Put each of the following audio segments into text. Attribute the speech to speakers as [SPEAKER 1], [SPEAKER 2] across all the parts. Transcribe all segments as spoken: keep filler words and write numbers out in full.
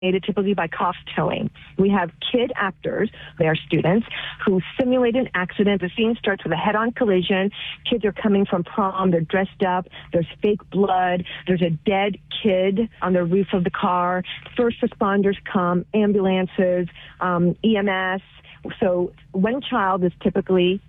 [SPEAKER 1] typically by cost towing. We have kid actors, they are students, who simulate an accident. The scene starts with a head-on collision. Kids are coming from prom, they're dressed up, there's fake blood, there's a dead kid on the roof of the car. First responders come, ambulances, um, E M S. So one child is typically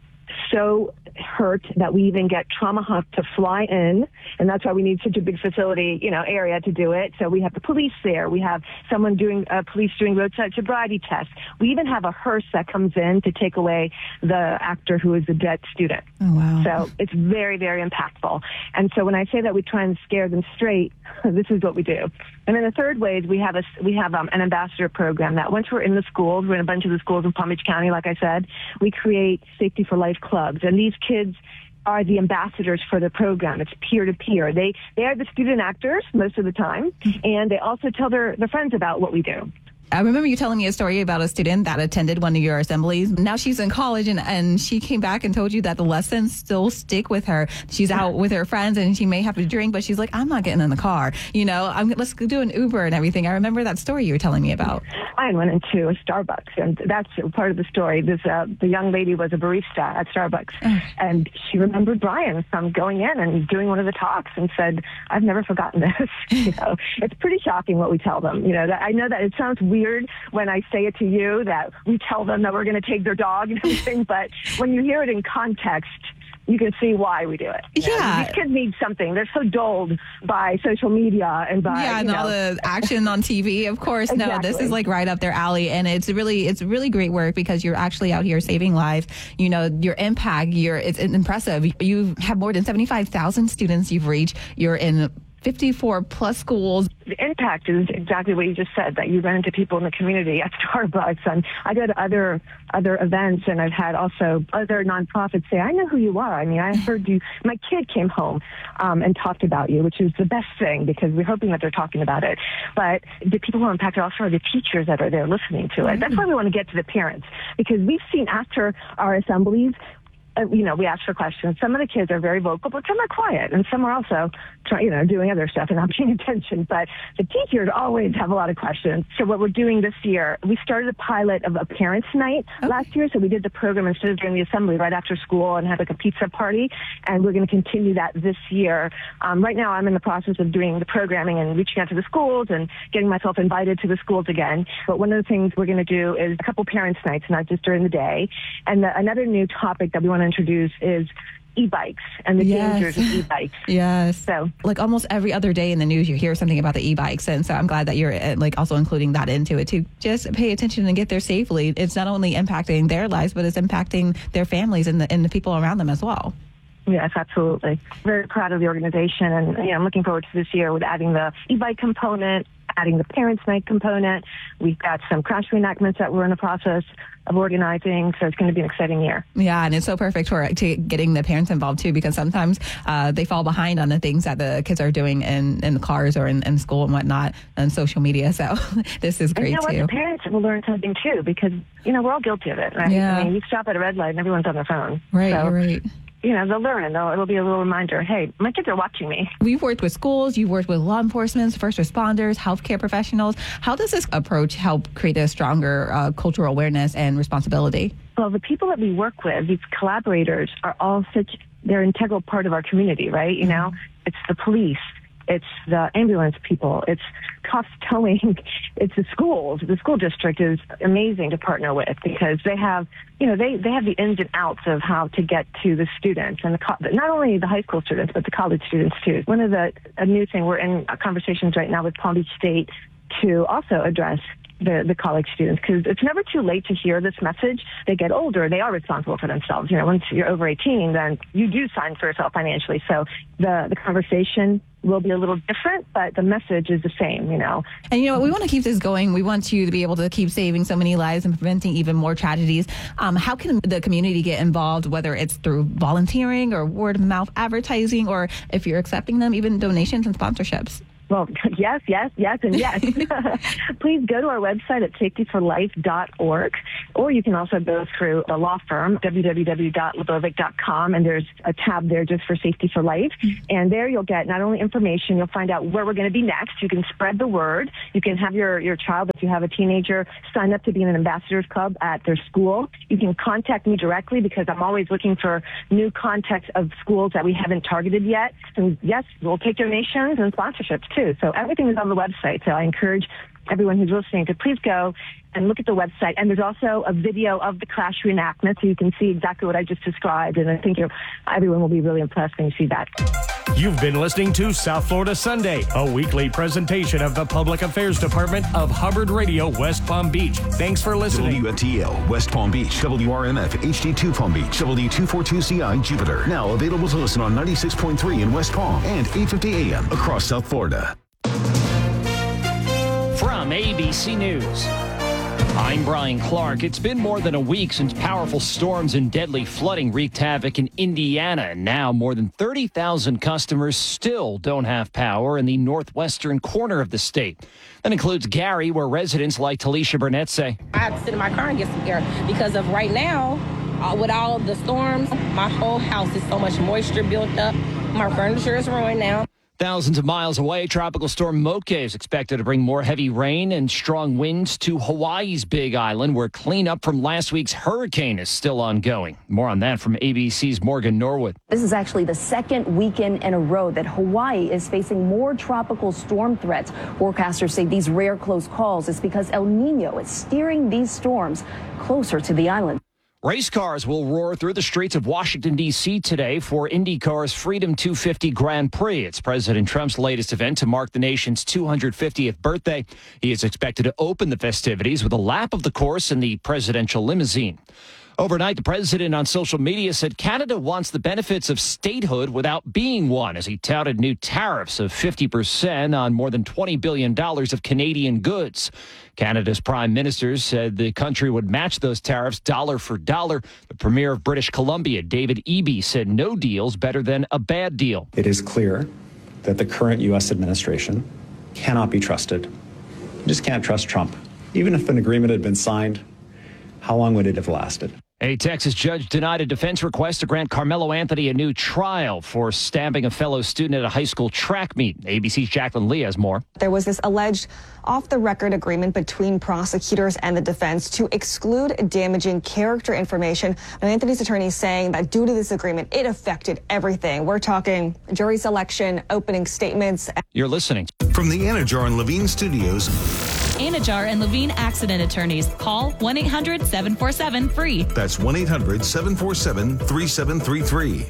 [SPEAKER 1] so hurt that we even get Trauma Hawk to fly in, and that's why we need such a big facility, you know, area to do it. So we have the police there. We have someone doing, uh, police doing roadside sobriety tests. We even have a hearse that comes in to take away the actor who is the dead student.
[SPEAKER 2] Oh, wow.
[SPEAKER 1] So it's very, very impactful. And so when I say that we try and scare them straight, this is what we do. And then the third way is we have a, we have um, an ambassador program that once we're in the schools, we're in a bunch of the schools in Palm Beach County, like I said, we create Safety for Life clubs. And these kids are the ambassadors for the program. It's peer-to-peer. They they are the student actors most of the time, and they also tell their, their friends about what we do.
[SPEAKER 2] I remember you telling me a story about a student that attended one of your assemblies. Now she's in college, and, and she came back and told you that the lessons still stick with her. She's out with her friends, and she may have to drink, but she's like, I'm not getting in the car. You know, I'm, let's do an Uber and everything. I remember that story you were telling me about.
[SPEAKER 1] I went into a Starbucks, and that's part of the story. This uh, the young lady was a barista at Starbucks, and she remembered Brian from going in and doing one of the talks and said, I've never forgotten this. You know, it's pretty shocking what we tell them. You know, that, I know that it sounds weird when I say it to you that we tell them that we're going to take their dog and everything, but when you hear it in context, you can see why we do it. You know?
[SPEAKER 2] Yeah.
[SPEAKER 1] These kids need something. They're so dulled by social media and by,
[SPEAKER 2] yeah, and
[SPEAKER 1] you know,
[SPEAKER 2] all the action on T V. Of course, no,
[SPEAKER 1] Exactly.
[SPEAKER 2] this is like right up their alley, and it's really, it's really great work because you're actually out here saving lives. You know, your impact, you're, it's impressive. You have more than seventy-five thousand students you've reached. You're in fifty-four plus schools.
[SPEAKER 1] The impact is exactly what you just said, that you run into people in the community at Starbucks. And I go to other other events, and I've had also other nonprofits say, I know who you are. I mean, I heard you, my kid came home um, and talked about you, which is the best thing because we're hoping that they're talking about it. But the people who are impacted also are the teachers that are there listening to it. That's why we want to get to the parents, because we've seen after our assemblies, Uh, you know, we ask for questions. Some of the kids are very vocal, but some are quiet, and some are also, try, you know, doing other stuff and not paying attention. But the teachers always have a lot of questions. So what we're doing this year, we started a pilot of a parents' night okay. last year. So we did the program instead of during the assembly right after school and had like a pizza party, and we're going to continue that this year. Um, right now, I'm in the process of doing the programming and reaching out to the schools and getting myself invited to the schools again. But one of the things we're going to do is a couple parents' nights, not just during the day. And the, another new topic that we want to introduce is e-bikes and the
[SPEAKER 2] yes.
[SPEAKER 1] dangers of e-bikes.
[SPEAKER 2] Yes.
[SPEAKER 1] So,
[SPEAKER 2] like almost every other day in the news, you hear something about the e-bikes. And so I'm glad that you're uh, like also including that into it too. Just pay attention and get there safely. It's not only impacting their lives, but it's impacting their families and the, and the people around them as well.
[SPEAKER 1] Yes, absolutely. Very proud of the organization, and you know, I'm looking forward to this year with adding the e-bike component, adding the parents' night component. We've got some crash reenactments that we're in the process of organizing, so it's going to be an exciting year.
[SPEAKER 2] Yeah, and it's so perfect for to getting the parents involved too, because sometimes uh, they fall behind on the things that the kids are doing in, in the cars or in, in school and whatnot on social media. So this is great
[SPEAKER 1] and you know
[SPEAKER 2] too.
[SPEAKER 1] What? The parents will learn something too, because you know we're all guilty of it, right?
[SPEAKER 2] Yeah.
[SPEAKER 1] I mean, you stop at a red light and everyone's on their phone.
[SPEAKER 2] Right,
[SPEAKER 1] so,
[SPEAKER 2] you're right.
[SPEAKER 1] You know, they'll learn, and they'll, it'll be a little reminder, hey, my kids are watching me.
[SPEAKER 2] We've worked with schools, you've worked with law enforcement, first responders, healthcare professionals. How does this approach help create a stronger uh, cultural awareness and responsibility?
[SPEAKER 1] Well, the people that we work with, these collaborators, are all such, they're an integral part of our community, right? You know, it's the police, it's the ambulance people, it's cost towing, it's the schools. The school district is amazing to partner with because they have, you know, they, they have the ins and outs of how to get to the students and the co- not only the high school students, but the college students too. One of the, a new thing, we're in conversations right now with Palm Beach State to also address the, the college students, because it's never too late to hear this message. They get older, they are responsible for themselves. You know, once you're over eighteen, then you do sign for yourself financially. So the, the conversation will be a little different, but the message is the same, you know.
[SPEAKER 2] And you know what, we want to keep this going. We want you to be able to keep saving so many lives and preventing even more tragedies. Um, how can the community get involved, whether it's through volunteering or word of mouth advertising, or if you're accepting them, even donations and sponsorships?
[SPEAKER 1] Well, yes, yes, yes, and yes. Please go to our website at safety for life dot org, or you can also go through the law firm, w w w dot lebovic dot com, and there's a tab there just for Safety for Life. And there you'll get not only information, you'll find out where we're going to be next. You can spread the word. You can have your, your child, if you have a teenager, sign up to be in an ambassadors club at their school. You can contact me directly because I'm always looking for new contacts of schools that we haven't targeted yet. And yes, we'll take donations and sponsorships too. So everything is on the website. So I encourage everyone who's listening to please go and look at the website. And there's also a video of the crash reenactment, so you can see exactly what I just described. And I think you're, everyone will be really impressed when you see that.
[SPEAKER 3] You've been listening to South Florida Sunday, a weekly presentation of the Public Affairs Department of Hubbard Radio, West Palm Beach. Thanks for listening.
[SPEAKER 4] W F T L, West Palm Beach, W R M F, H D two Palm Beach, W two forty-two C I, Jupiter. Now available to listen on ninety-six point three in West Palm and eight fifty A M across South Florida.
[SPEAKER 5] From A B C News, I'm Brian Clark. It's been more than a week since powerful storms and deadly flooding wreaked havoc in Indiana. And now more than thirty thousand customers still don't have power in the northwestern corner of the state. That includes Gary, where residents like Talisha Burnett say,
[SPEAKER 6] I have to sit in my car and get some air because of right now, uh, with all the storms, my whole house is so much moisture built up. My furniture is ruined now.
[SPEAKER 5] Thousands of miles away, Tropical Storm Moke is expected to bring more heavy rain and strong winds to Hawaii's Big Island, where cleanup from last week's hurricane is still ongoing. More on that from A B C's Morgan Norwood.
[SPEAKER 7] This is actually the second weekend in a row that Hawaii is facing more tropical storm threats. Forecasters say these rare close calls is because El Nino is steering these storms closer to the island.
[SPEAKER 5] Race cars will roar through the streets of Washington, D C today for IndyCar's Freedom two fifty Grand Prix. It's President Trump's latest event to mark the nation's two hundred fiftieth birthday. He is expected to open the festivities with a lap of the course in the presidential limousine. Overnight, the president on social media said Canada wants the benefits of statehood without being one, as he touted new tariffs of fifty percent on more than twenty billion dollars of Canadian goods. Canada's prime minister said the country would match those tariffs dollar for dollar. The premier of British Columbia, David Eby, said no deal's better than a bad deal.
[SPEAKER 8] It is clear that the current U S administration cannot be trusted. You just can't trust Trump. Even if an agreement had been signed, how long would it have lasted?
[SPEAKER 5] A Texas judge denied a defense request to grant Carmelo Anthony a new trial for stabbing a fellow student at a high school track meet. A B C's Jacqueline Lee has more.
[SPEAKER 9] There was this alleged off-the-record agreement between prosecutors and the defense to exclude damaging character information. And Anthony's attorney saying that due to this agreement, it affected everything. We're talking jury selection, opening statements.
[SPEAKER 5] You're listening.
[SPEAKER 4] From the Anajar and Levine Studios.
[SPEAKER 10] Anajar and Levine Accident Attorneys. Call one eight hundred seven four seven free.
[SPEAKER 4] That's one eight hundred seven four seven three seven three three.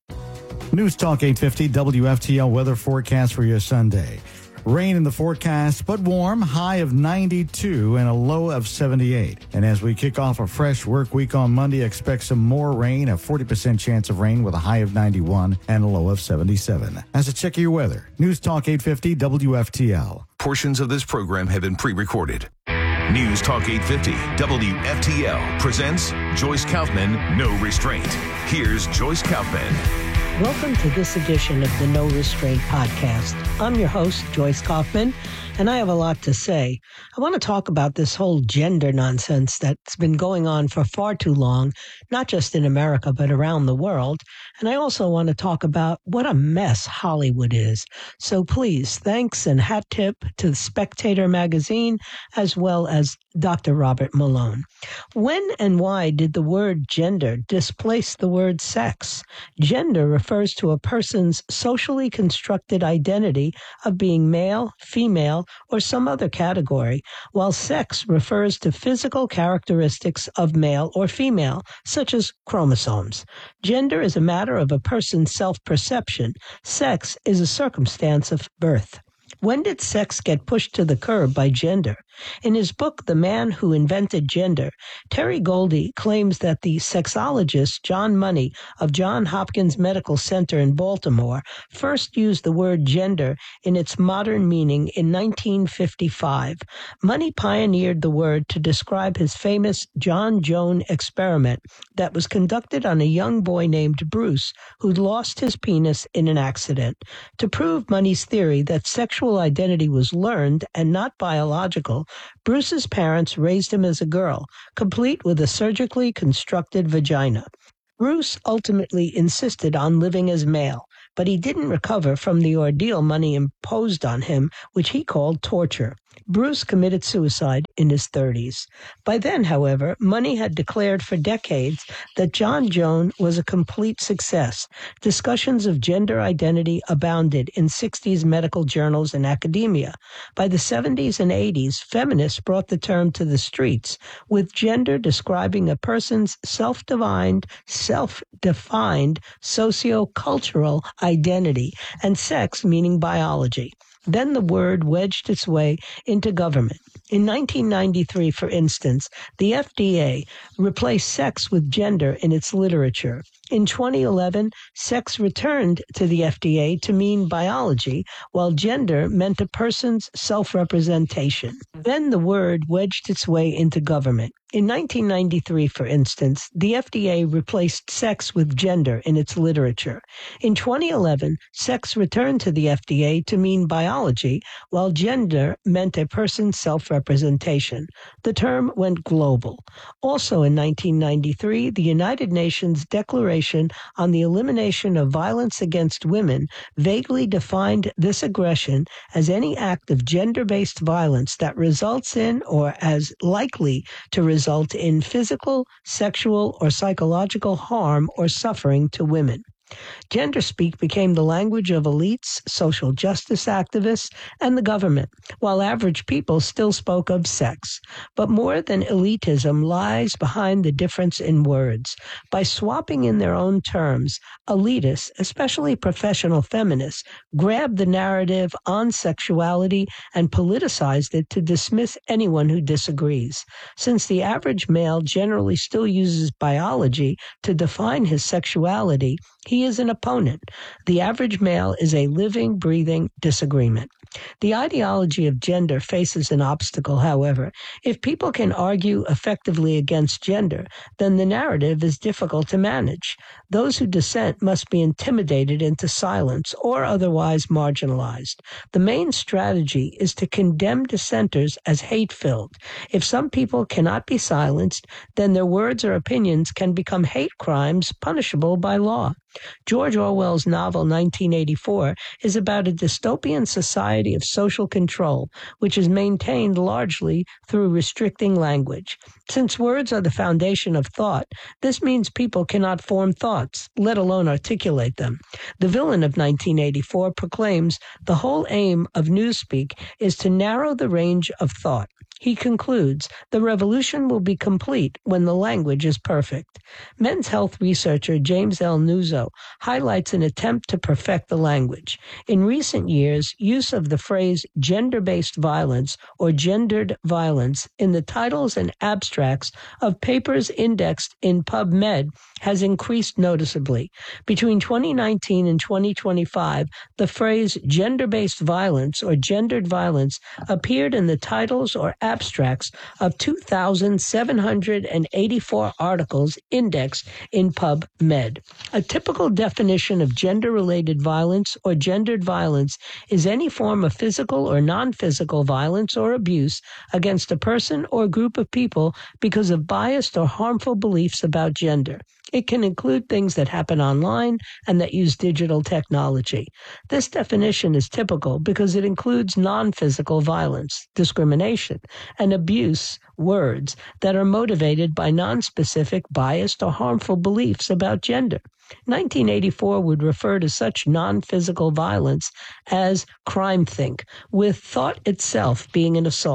[SPEAKER 11] News Talk eight fifty W F T L weather forecast for your Sunday. Rain in the forecast, but warm, high of ninety-two and a low of seventy-eight. And as we kick off a fresh work week on Monday, expect some more rain, a forty percent chance of rain with a high of ninety-one and a low of seventy-seven. As a check of your weather, News Talk eight fifty W F T L.
[SPEAKER 4] Portions of this program have been pre-recorded. News Talk eight fifty W F T L presents Joyce Kaufman, No Restraint. Here's Joyce Kaufman.
[SPEAKER 12] Welcome to this edition of the No Restraint podcast. I'm your host, Joyce Kaufman, and I have a lot to say. I want to talk about this whole gender nonsense that's been going on for far too long, not just in America, but around the world. And I also want to talk about what a mess Hollywood is. So please, thanks and hat tip to the Spectator magazine, as well as Doctor Robert Malone. When and why did the word gender displace the word sex? Gender refers to a person's socially constructed identity of being male, female, or some other category, while sex refers to physical characteristics of male or female, such as chromosomes. Gender is a matter of a person's self-perception. Sex is a circumstance of birth. When did sex get pushed to the curb by gender? In his book, The Man Who Invented Gender, Terry Goldie claims that the sexologist John Money of Johns Hopkins Medical Center in Baltimore first used the word gender in its modern meaning in nineteen fifty-five. Money pioneered the word to describe his famous John Joan experiment that was conducted on a young boy named Bruce who'd lost his penis in an accident. To prove Money's theory that sexual identity was learned and not biological, Bruce's parents raised him as a girl, complete with a surgically constructed vagina. Bruce ultimately insisted on living as male, but he didn't recover from the ordeal Money imposed on him, which he called torture. Bruce committed suicide in his thirties. By then, however, Money had declared for decades that John Joan was a complete success. Discussions of gender identity abounded in sixties medical journals and academia. By the seventies and eighties, feminists brought the term to the streets, with gender describing a person's self-defined, self-defined socio-cultural identity, and sex meaning biology. Then the word wedged its way into government. In nineteen ninety-three, for instance, the F D A replaced sex with gender in its literature. In twenty eleven, sex returned to the F D A to mean biology, while gender meant a person's self-representation. Then the word wedged its way into government. In nineteen ninety-three, for instance, the F D A replaced sex with gender in its literature. In twenty eleven, sex returned to the F D A to mean biology, while gender meant a person's self-representation. The term went global. Also in nineteen ninety-three, the United Nations Declaration on the Elimination of Violence Against Women vaguely defined this aggression as any act of gender-based violence that results in or as likely to result in physical, sexual, or psychological harm or suffering to women. Gender speak became the language of elites, social justice activists, and the government, while average people still spoke of sex. But more than elitism lies behind the difference in words. By swapping in their own terms, elitists, especially professional feminists, grabbed the narrative on sexuality and politicized it to dismiss anyone who disagrees. Since the average male generally still uses biology to define his sexuality, he is an opponent. The average male is a living, breathing disagreement. The ideology of gender faces an obstacle, however. If people can argue effectively against gender, then the narrative is difficult to manage. Those who dissent must be intimidated into silence or otherwise marginalized. The main strategy is to condemn dissenters as hate-filled. If some people cannot be silenced, then their words or opinions can become hate crimes punishable by law. George Orwell's novel nineteen eighty-four is about a dystopian society of social control, which is maintained largely through restricting language. Since words are the foundation of thought, this means people cannot form thoughts, let alone articulate them. The villain of nineteen eighty-four proclaims the whole aim of Newspeak is to narrow the range of thought. He concludes, the revolution will be complete when the language is perfect. Men's health researcher James L. Nuzzo highlights an attempt to perfect the language. In recent years, use of the phrase gender-based violence or gendered violence in the titles and abstracts of papers indexed in PubMed has increased noticeably. Between twenty nineteen and twenty twenty-five, the phrase gender-based violence or gendered violence appeared in the titles or abstracts of two thousand seven hundred eighty-four articles indexed in PubMed. A typical definition of gender-related violence or gendered violence is any form of physical or non-physical violence or abuse against a person or group of people because of biased or harmful beliefs about gender. It can include things that happen online and that use digital technology. This definition is typical because it includes non-physical violence, discrimination, and abuse words that are motivated by non-specific, biased, or harmful beliefs about gender. nineteen eighty-four would refer to such non-physical violence as crime think, with thought itself being an assault.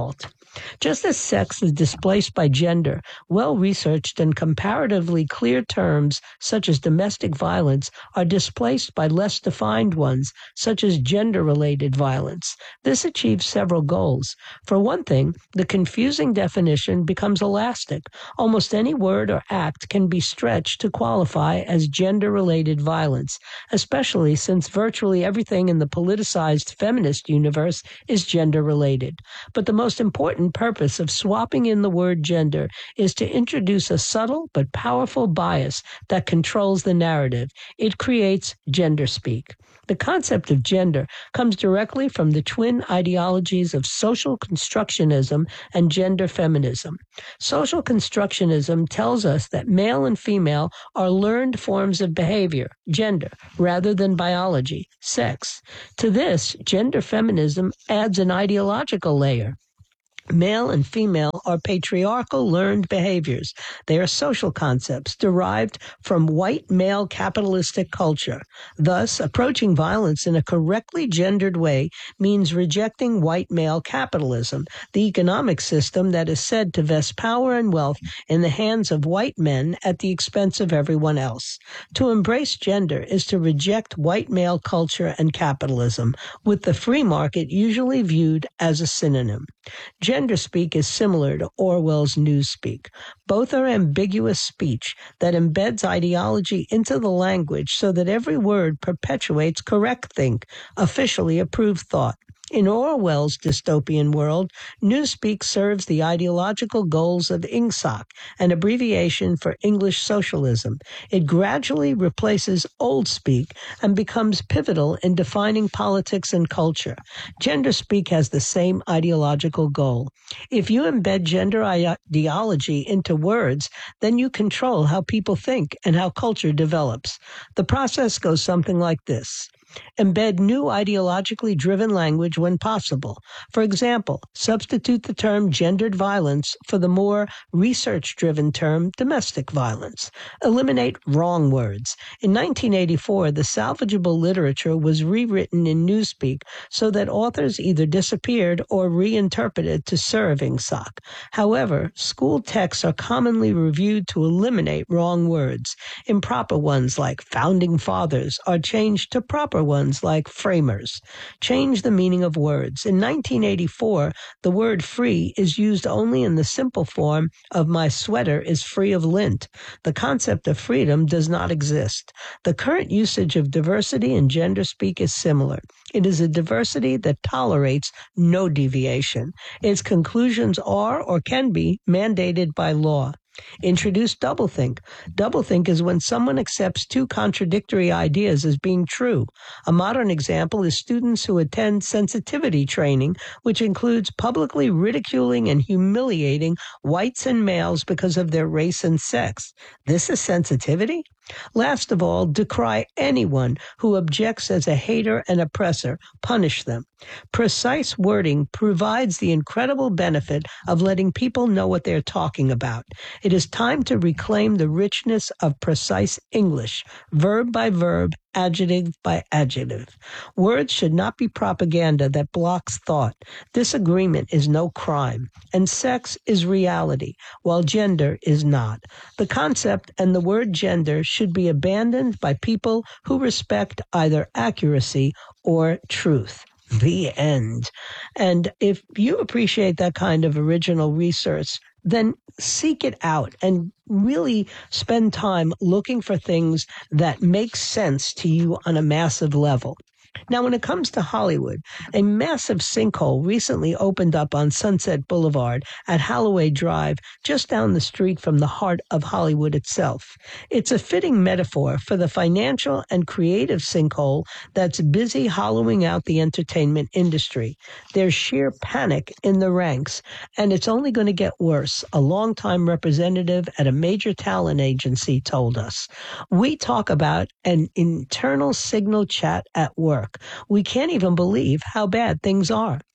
[SPEAKER 12] Just as sex is displaced by gender, well-researched and comparatively clear terms such as domestic violence are displaced by less defined ones such as gender-related violence. This achieves several goals. For one thing, the confusing definition becomes elastic. Almost any word or act can be stretched to qualify as gender-related violence, especially since virtually everything in the politicized feminist universe is gender-related. But the most important purpose of swapping in the word gender is to introduce a subtle but powerful bias that controls the narrative. It creates gender speak. The concept of gender comes directly from the twin ideologies of social constructionism and gender feminism. Social constructionism tells us that male and female are learned forms of behavior, gender, rather than biology, sex. To this, gender feminism adds an ideological layer. Male and female are patriarchal learned behaviors. They are social concepts derived from white male capitalistic culture. Thus, approaching violence in a correctly gendered way means rejecting white male capitalism, the economic system that is said to vest power and wealth in the hands of white men at the expense of everyone else. To embrace gender is to reject white male culture and capitalism, with the free market usually viewed as a synonym. Gender speak is similar to Orwell's Newspeak. Both are ambiguous speech that embeds ideology into the language so that every word perpetuates correct think, officially approved thought. In Orwell's dystopian world, Newspeak serves the ideological goals of INGSOC, an abbreviation for English socialism. It gradually replaces Old Speak and becomes pivotal in defining politics and culture. Gender Speak has the same ideological goal. If you embed gender ideology into words, then you control how people think and how culture develops. The process goes something like this. Embed new ideologically driven language when possible. For example, substitute the term gendered violence for the more research-driven term domestic violence. Eliminate wrong words. In nineteen eighty-four, the salvageable literature was rewritten in Newspeak so that authors either disappeared or reinterpreted to serve INGSOC. However, school texts are commonly reviewed to eliminate wrong words. Improper ones like founding fathers are changed to proper ones like framers. Change the meaning of words. In nineteen eighty-four, the word free is used only in the simple form of my sweater is free of lint. The concept of freedom does not exist. The current usage of diversity in gender speak is similar. It is a diversity that tolerates no deviation. Its conclusions are or can be mandated by law. Introduce doublethink. Doublethink is when someone accepts two contradictory ideas as being true. A modern example is students who attend sensitivity training, which includes publicly ridiculing and humiliating whites and males because of their race and sex. This is sensitivity? Last of all, decry anyone who objects as a hater and oppressor. Punish them. Precise wording provides the incredible benefit of letting people know what they're talking about. It is time to reclaim the richness of precise English, verb by verb, adjective by adjective. Words should not be propaganda that blocks thought. Disagreement is no crime, and sex is reality, while gender is not. The concept and the word gender should be abandoned by people who respect either accuracy or truth. The end. And if you appreciate that kind of original research, then seek it out and really spend time looking for things that make sense to you on a massive level. Now, when it comes to Hollywood, a massive sinkhole recently opened up on Sunset Boulevard at Holloway Drive, just down the street from the heart of Hollywood itself. It's a fitting metaphor for the financial and creative sinkhole that's busy hollowing out the entertainment industry. There's sheer panic in the ranks, and it's only going to get worse, a longtime representative at a major talent agency told us. We talk about an internal signal chat at work. We can't even believe how bad things are.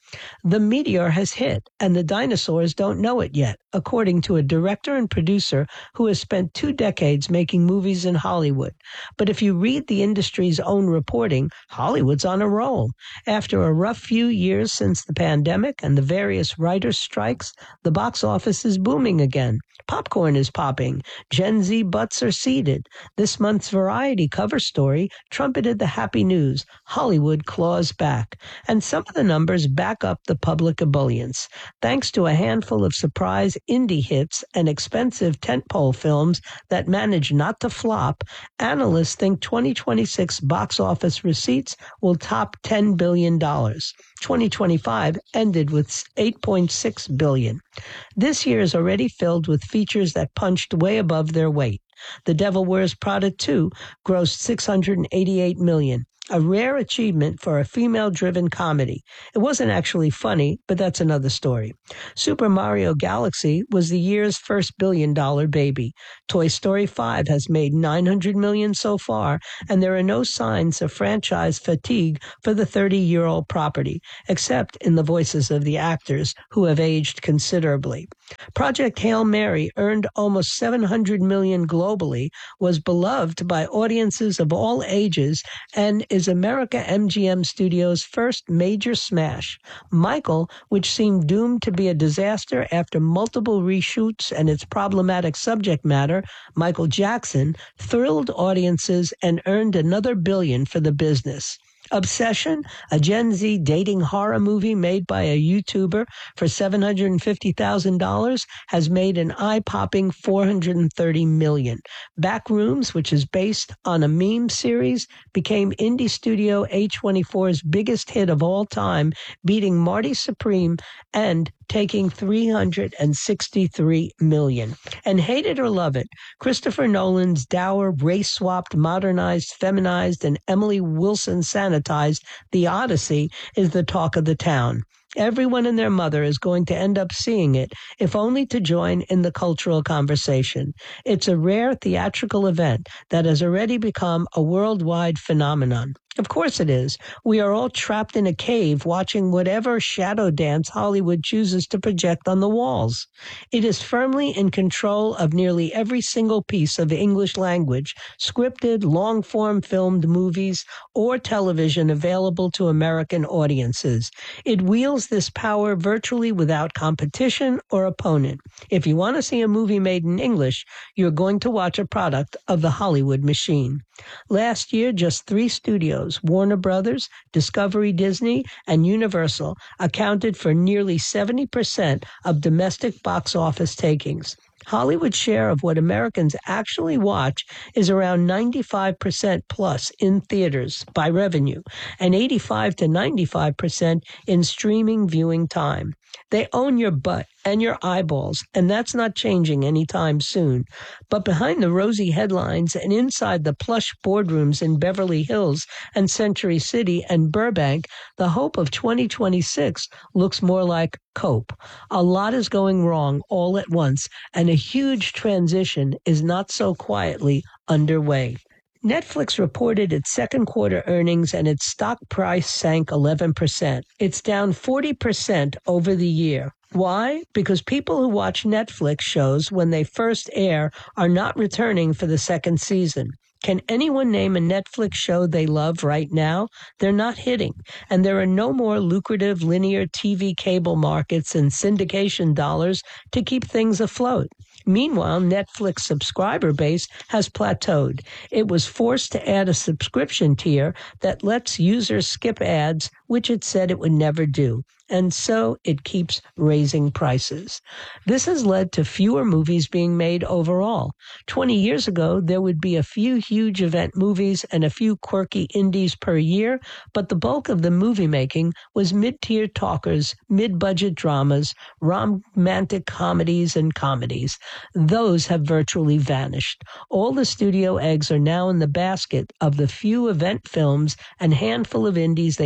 [SPEAKER 12] The meteor has hit, and the dinosaurs don't know it yet, according to a director and producer who has spent two decades making movies in Hollywood. But if you read the industry's own reporting, Hollywood's on a roll. After a rough few years since the pandemic and the various writers' strikes, the box office is booming again. Popcorn is popping. Gen Z butts are seated. This month's Variety cover story trumpeted the happy news: Hollywood claws back. And some of the numbers back up the public ebullience. Thanks to a handful of surprise indie hits and expensive tentpole films that manage not to flop, analysts think twenty twenty-six box office receipts will top ten billion dollars. twenty twenty-five ended with eight point six billion dollars. This year is already filled with features that punched way above their weight. The Devil Wears Prada two grossed six hundred eighty-eight million dollars. A rare achievement for a female-driven comedy. It wasn't actually funny, but that's another story. Super Mario Galaxy was the year's first billion-dollar baby. Toy Story five has made nine hundred million dollars so far, and there are no signs of franchise fatigue for the thirty-year-old property, except in the voices of the actors, who have aged considerably. Project Hail Mary earned almost seven hundred million dollars globally, was beloved by audiences of all ages, and is America M G M Studios' first major smash. Michael, which seemed doomed to be a disaster after multiple reshoots and its problematic subject matter, Michael Jackson, thrilled audiences and earned another billion for the business. Obsession, a Gen Z dating horror movie made by a YouTuber for seven hundred fifty thousand dollars, has made an eye-popping four hundred thirty million dollars. Backrooms, which is based on a meme series, became indie studio A twenty-four's biggest hit of all time, beating Marty Supreme and taking three hundred sixty-three million dollars. And hate it or love it, Christopher Nolan's dour, race-swapped, modernized, feminized, and Emily Wilson sanitized The Odyssey is the talk of the town. Everyone and their mother is going to end up seeing it, if only to join in the cultural conversation. It's a rare theatrical event that has already become a worldwide phenomenon. Of course it is. We are all trapped in a cave watching whatever shadow dance Hollywood chooses to project on the walls. It is firmly in control of nearly every single piece of English language, scripted, long-form filmed movies, or television available to American audiences. It wields this power virtually without competition or opponent. If you want to see a movie made in English, you're going to watch a product of the Hollywood machine. Last year, just three studios, Warner Brothers, Discovery Disney, and Universal, accounted for nearly seventy percent of domestic box office takings. Hollywood's share of what Americans actually watch is around ninety-five percent plus in theaters by revenue and eighty-five to ninety-five percent in streaming viewing time. They own your butt and your eyeballs, and that's not changing anytime soon. But behind the rosy headlines and inside the plush boardrooms in Beverly Hills and Century City and Burbank, the hope of twenty twenty-six looks more like cope. A lot is going wrong all at once, and a huge transition is not so quietly underway. Netflix reported its second quarter earnings and its stock price sank eleven percent. It's down forty percent over the year. Why? Because people who watch Netflix shows when they first air are not returning for the second season. Can anyone name a Netflix show they love right now? They're not hitting, and there are no more lucrative linear T V cable markets and syndication dollars to keep things afloat. Meanwhile, Netflix subscriber base has plateaued. It was forced to add a subscription tier that lets users skip ads, which it said it would never do. And so it keeps raising prices. This has led to fewer movies being made overall. Twenty years ago, there would be a few huge event movies and a few quirky indies per year, but the bulk of the movie making was mid-tier talkers, mid-budget dramas, romantic comedies, and comedies. Those have virtually vanished. All the studio eggs are now in the basket of the few event films and handful of indies they pin their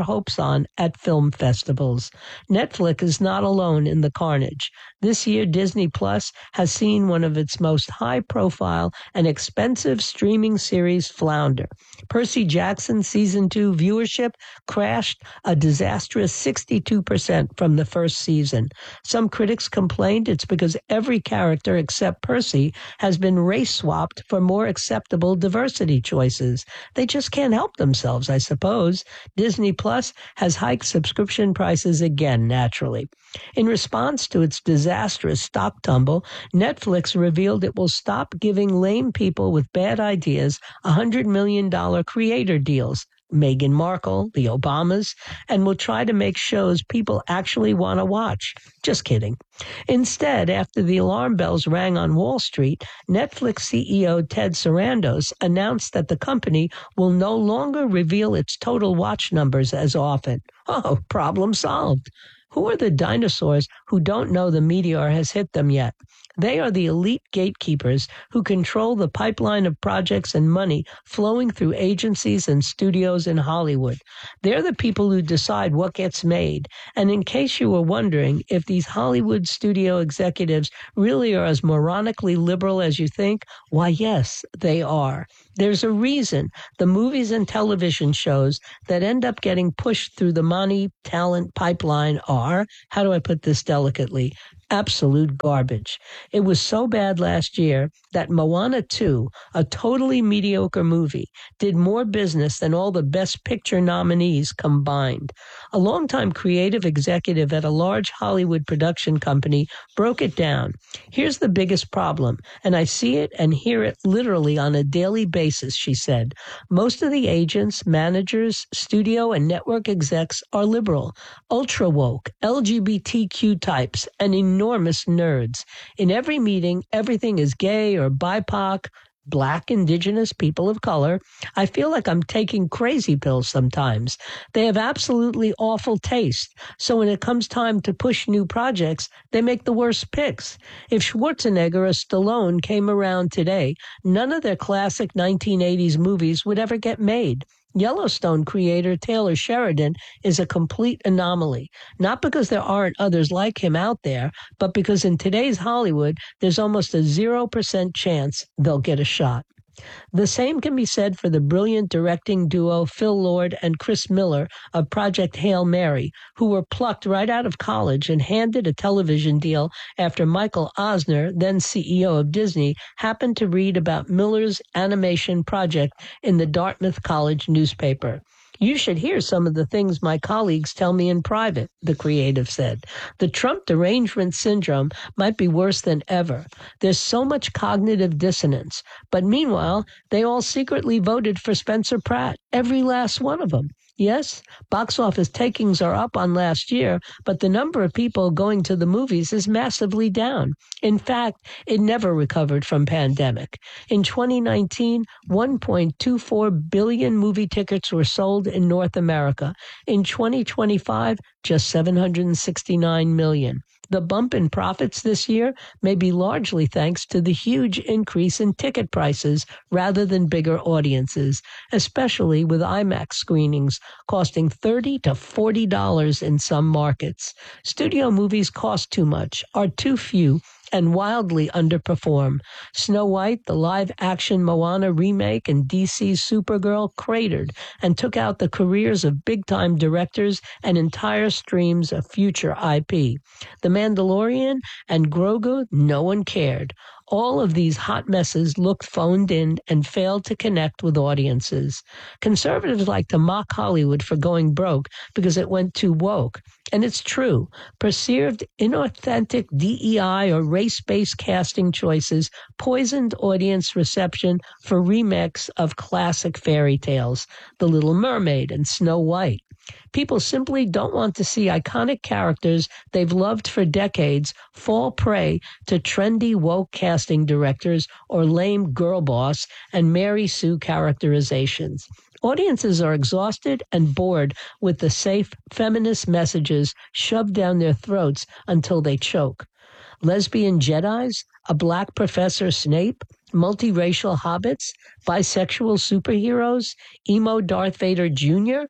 [SPEAKER 12] their hopes on at film festivals. Netflix is not alone in the carnage. This year, Disney Plus has seen one of its most high-profile and expensive streaming series flounder. Percy Jackson Season two viewership crashed a disastrous sixty-two percent from the first season. Some critics complained it's because every character except Percy has been race-swapped for more acceptable diversity choices. They just can't help themselves, I suppose. Disney Plus has hiked subscription prices again, naturally. In response to its disastrous stock tumble, Netflix revealed it will stop giving lame people with bad ideas one hundred million dollars creator deals, Meghan Markle, the Obamas, and will try to make shows people actually want to watch. Just kidding. Instead, after the alarm bells rang on Wall Street, Netflix C E O Ted Sarandos announced that the company will no longer reveal its total watch numbers as often. Oh, problem solved. Who are the dinosaurs who don't know the meteor has hit them yet? They are the elite gatekeepers who control the pipeline of projects and money flowing through agencies and studios in Hollywood. They're the people who decide what gets made. And in case you were wondering if these Hollywood studio executives really are as moronically liberal as you think, why, yes, they are. There's a reason the movies and television shows that end up getting pushed through the money talent pipeline are, how do I put this delicately, absolute garbage. It was so bad last year that Moana two, a totally mediocre movie, did more business than all the Best Picture nominees combined. A longtime creative executive at a large Hollywood production company broke it down. Here's the biggest problem, and I see it and hear it literally on a daily basis, she said. Most of the agents, managers, studio and network execs are liberal, ultra woke, L G B T Q types, and enormous nerds. In every meeting, everything is gay or B I P O C, Black, Indigenous, people of color. I feel like I'm taking crazy pills sometimes. They have absolutely awful taste. So when it comes time to push new projects, they make the worst picks. If Schwarzenegger or Stallone came around today, none of their classic nineteen eighties movies would ever get made. Yellowstone creator Taylor Sheridan is a complete anomaly, not because there aren't others like him out there, but because in today's Hollywood, there's almost a zero percent chance they'll get a shot. The same can be said for the brilliant directing duo Phil Lord and Chris Miller of Project Hail Mary, who were plucked right out of college and handed a television deal after Michael Eisner, then C E O of Disney, happened to read about Miller's animation project in the Dartmouth College newspaper. You should hear some of the things my colleagues tell me in private, the creative said. The Trump derangement syndrome might be worse than ever. There's so much cognitive dissonance. But meanwhile, they all secretly voted for Spencer Pratt, every last one of them. Yes, box office takings are up on last year, but the number of people going to the movies is massively down. In fact, it never recovered from pandemic. In twenty nineteen, one point two four billion movie tickets were sold in North America. In twenty twenty-five, just seven hundred sixty-nine million. The bump in profits this year may be largely thanks to the huge increase in ticket prices rather than bigger audiences, especially with IMAX screenings costing thirty to forty dollars in some markets. Studio movies cost too much, are too few, and wildly underperform. Snow White, the live-action Moana remake, and D C's Supergirl cratered and took out the careers of big-time directors and entire streams of future I P. The Mandalorian and Grogu, no one cared. All of these hot messes looked phoned in and failed to connect with audiences. Conservatives like to mock Hollywood for going broke because it went too woke. And it's true. Perceived inauthentic D E I or race-based casting choices poisoned audience reception for remakes of classic fairy tales, The Little Mermaid and Snow White. People simply don't want to see iconic characters they've loved for decades fall prey to trendy woke casting directors or lame girl boss and Mary Sue characterizations. Audiences are exhausted and bored with the safe feminist messages shoved down their throats until they choke. Lesbian Jedis, a black Professor Snape, multiracial hobbits, bisexual superheroes, emo Darth Vader Junior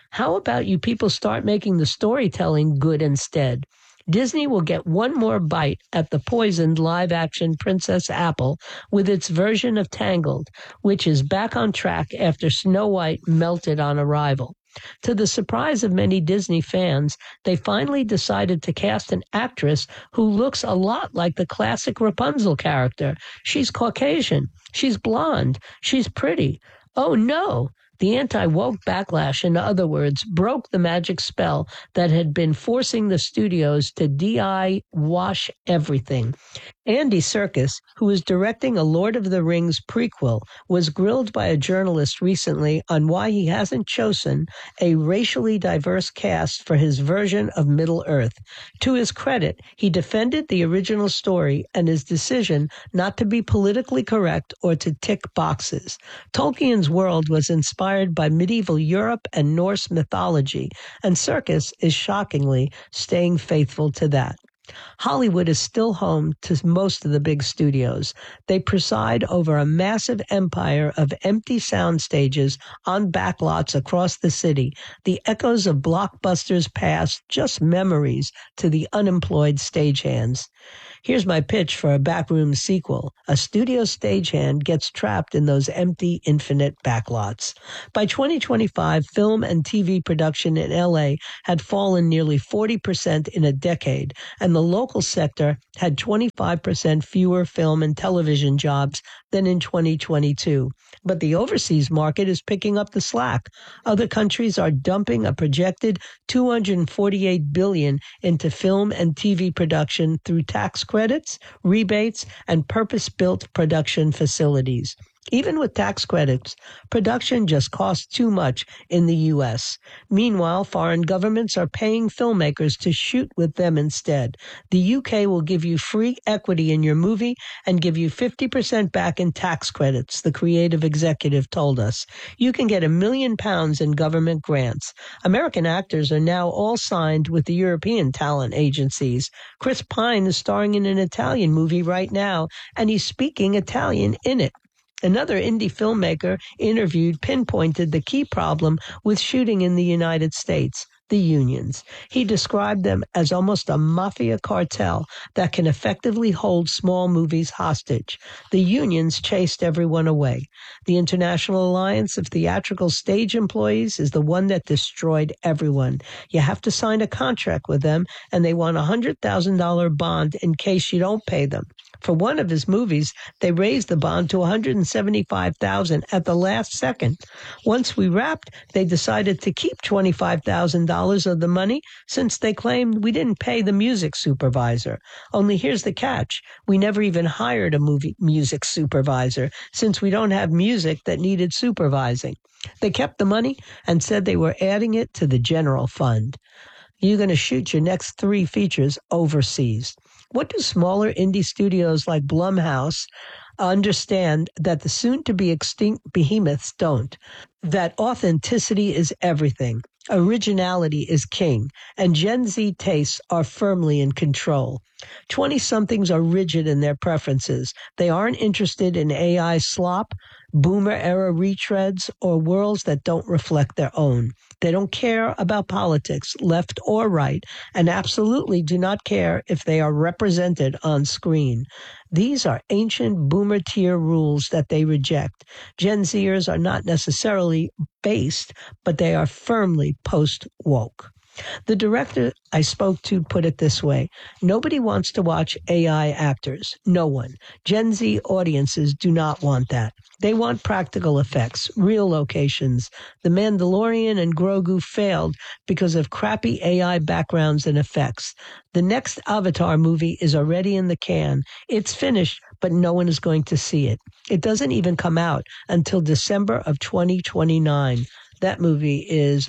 [SPEAKER 12] How about you people start making the storytelling good instead? Disney will get one more bite at the poisoned live-action Princess Apple with its version of Tangled, which is back on track after Snow White melted on arrival. To the surprise of many Disney fans, they finally decided to cast an actress who looks a lot like the classic Rapunzel character. She's Caucasian. She's blonde. She's pretty. Oh, no! The anti-woke backlash, in other words, broke the magic spell that had been forcing the studios to D I wash everything. Andy Serkis, who is directing a Lord of the Rings prequel, was grilled by a journalist recently on why he hasn't chosen a racially diverse cast for his version of Middle-earth. To his credit, he defended the original story and his decision not to be politically correct or to tick boxes. Tolkien's world was inspired by medieval Europe and Norse mythology, and Serkis is shockingly staying faithful to that. Hollywood is still home to most of the big studios. They preside over a massive empire of empty sound stages on backlots across the city, the echoes of blockbusters past, just memories to the unemployed stagehands. Here's my pitch for a backroom sequel. A studio stagehand gets trapped in those empty, infinite backlots. By twenty twenty-five, film and T V production in L A had fallen nearly forty percent in a decade, and the local sector had twenty-five percent fewer film and television jobs than in twenty twenty-two. But the overseas market is picking up the slack. Other countries are dumping a projected two hundred forty-eight billion dollars into film and T V production through tax credits, rebates, and purpose-built production facilities. Even with tax credits, production just costs too much in the U S. Meanwhile, foreign governments are paying filmmakers to shoot with them instead. The U K will give you free equity in your movie and give you fifty percent back in tax credits, the creative executive told us. You can get a million pounds in government grants. American actors are now all signed with the European talent agencies. Chris Pine is starring in an Italian movie right now, and he's speaking Italian in it. Another indie filmmaker interviewed pinpointed the key problem with shooting in the United States, the unions. He described them as almost a mafia cartel that can effectively hold small movies hostage. The unions chased everyone away. The International Alliance of Theatrical Stage Employees is the one that destroyed everyone. You have to sign a contract with them, and they want a one hundred thousand dollars bond in case you don't pay them. For one of his movies, they raised the bond to one hundred seventy-five thousand dollars at the last second. Once we wrapped, they decided to keep twenty-five thousand dollars of the money since they claimed we didn't pay the music supervisor. Only here's the catch. We never even hired a movie music supervisor since we don't have music that needed supervising. They kept the money and said they were adding it to the general fund. You're going to shoot your next three features overseas. What do smaller indie studios like Blumhouse understand that the soon-to-be extinct behemoths don't? That authenticity is everything. Originality is king, and Gen Z tastes are firmly in control. Twenty-somethings are rigid in their preferences. They aren't interested in A I slop, boomer-era retreads, or worlds that don't reflect their own. They don't care about politics, left or right, and absolutely do not care if they are represented on screen. These are ancient boomer-tier rules that they reject. Gen Zers are not necessarily based, but they are firmly post-woke. The director I spoke to put it this way: nobody wants to watch A I actors. No one. Gen Z audiences do not want that. They want practical effects, real locations. The Mandalorian and Grogu failed because of crappy A I backgrounds and effects. The next Avatar movie is already in the can. It's finished, but no one is going to see it. It doesn't even come out until December of twenty twenty-nine. That movie is